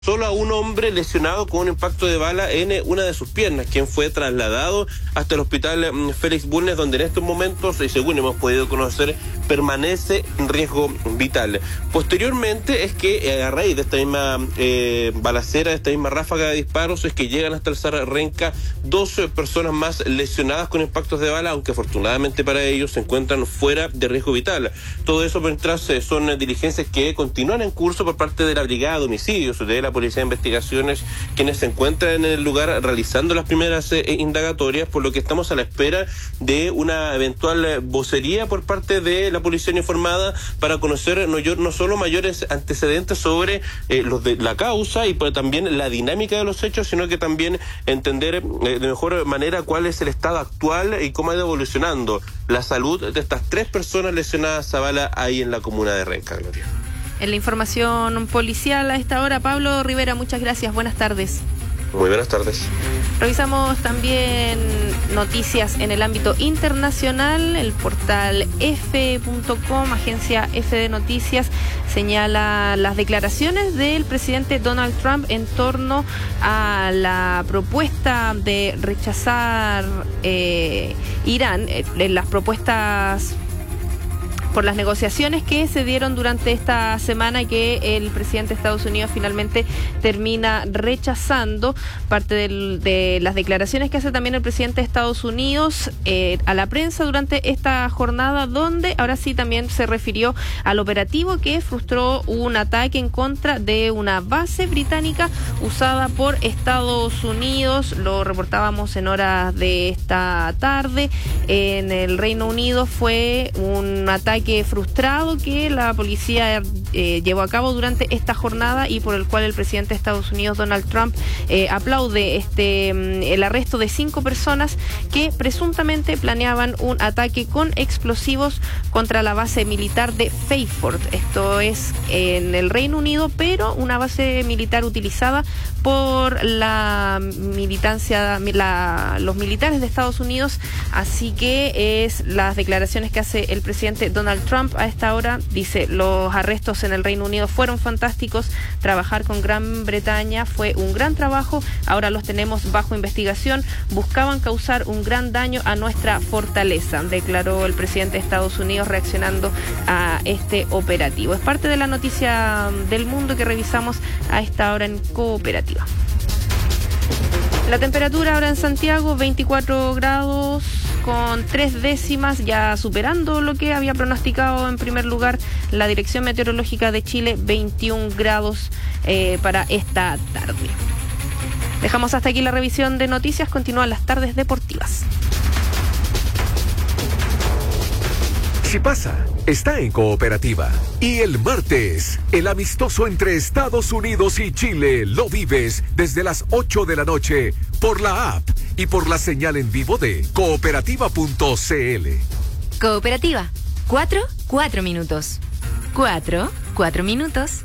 solo a un hombre lesionado con un impacto de bala en una de sus piernas, quien fue trasladado hasta el hospital Félix Bulnes, donde en estos momentos, según hemos podido conocer, permanece en riesgo vital. Posteriormente es que a raíz de esta misma balacera, de esta misma ráfaga de disparos, es que llegan hasta el Cerro Renca 12 personas más lesionadas con impactos de bala, aunque afortunadamente para ellos se encuentran fuera de riesgo vital. Todo eso mientras son diligencias que continúan en curso por parte de la Brigada de Homicidios de la Policía de Investigaciones, quienes se encuentran en el lugar realizando las primeras indagatorias, por lo que estamos a la espera de una eventual vocería por parte de la policía uniformada para conocer no solo mayores antecedentes sobre los de la causa y pues también la dinámica de los hechos, sino que también entender de mejor manera cuál es el estado actual y cómo ha ido evolucionando la salud de estas 3 personas lesionadas a bala ahí en la comuna de Renca, Gloria. En la información policial a esta hora, Pablo Rivera, muchas gracias. Buenas tardes. Muy buenas tardes. Revisamos también noticias en el ámbito internacional. El portal F.com, agencia F de Noticias, señala las declaraciones del presidente Donald Trump en torno a la propuesta de rechazar Irán, las propuestas por las negociaciones que se dieron durante esta semana y que el presidente de Estados Unidos finalmente termina rechazando. Parte de las declaraciones que hace también el presidente de Estados Unidos a la prensa durante esta jornada, donde ahora sí también se refirió al operativo que frustró un ataque en contra de una base británica usada por Estados Unidos. Lo reportábamos en horas de esta tarde. En el Reino Unido fue un ataque frustrado que la policía llevó a cabo durante esta jornada y por el cual el presidente de Estados Unidos, Donald Trump, aplaude el arresto de 5 personas que presuntamente planeaban un ataque con explosivos contra la base militar de Fairford. Esto es en el Reino Unido, pero una base militar utilizada por la militancia, los militares de Estados Unidos. Así que es las declaraciones que hace el presidente Donald Trump a esta hora. Dice: los arrestos en el Reino Unido fueron fantásticos, trabajar con Gran Bretaña fue un gran trabajo, ahora los tenemos bajo investigación, buscaban causar un gran daño a nuestra fortaleza, declaró el presidente de Estados Unidos reaccionando a este operativo. Es parte de la noticia del mundo que revisamos a esta hora en Cooperativa. La temperatura ahora en Santiago, 24 grados con 3 décimas, ya superando lo que había pronosticado en primer lugar la Dirección Meteorológica de Chile, 21 grados para esta tarde. Dejamos hasta aquí la revisión de noticias, continúan las tardes deportivas. Si pasa, está en Cooperativa. Y el martes, el amistoso entre Estados Unidos y Chile lo vives desde las 8 de la noche por la app y por la señal en vivo de cooperativa.cl. Cooperativa, 4 minutos. 4 minutos.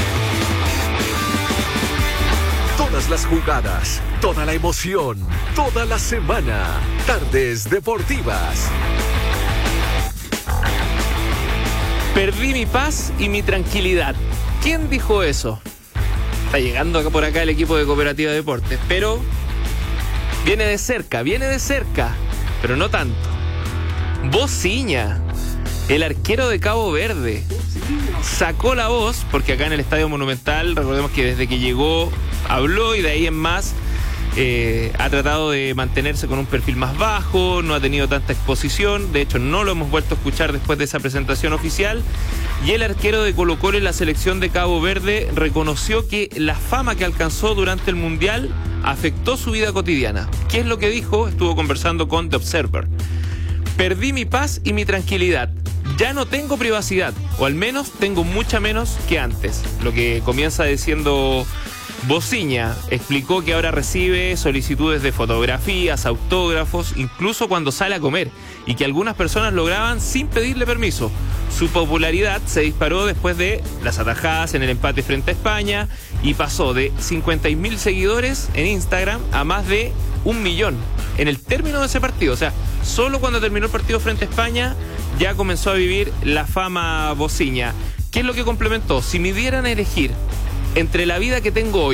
Todas las jugadas, toda la emoción, toda la semana. Tardes deportivas. Perdí mi paz y mi tranquilidad. ¿Quién dijo eso? Está llegando acá por acá el equipo de Cooperativa Deportes, pero viene de cerca, pero no tanto. Bociña, el arquero de Cabo Verde, sacó la voz, porque acá en el Estadio Monumental, recordemos que desde que llegó habló y de ahí en más ha tratado de mantenerse con un perfil más bajo, no ha tenido tanta exposición, de hecho no lo hemos vuelto a escuchar después de esa presentación oficial, y el arquero de Colo-Colo en la selección de Cabo Verde reconoció que la fama que alcanzó durante el Mundial afectó su vida cotidiana. ¿Qué es lo que dijo? Estuvo conversando con The Observer. Perdí mi paz y mi tranquilidad. Ya no tengo privacidad, o al menos tengo mucha menos que antes. Lo que comienza diciendo Bociña, explicó que ahora recibe solicitudes de fotografías, autógrafos, incluso cuando sale a comer, y que algunas personas lo graban sin pedirle permiso. Su popularidad se disparó después de las atajadas en el empate frente a España y pasó de 50.000 seguidores en Instagram a más de 1 millón en el término de ese partido. O sea, solo cuando terminó el partido frente a España ya comenzó a vivir la fama Bociña. ¿Qué es lo que complementó? Si me dieran a elegir entre la vida que tengo hoy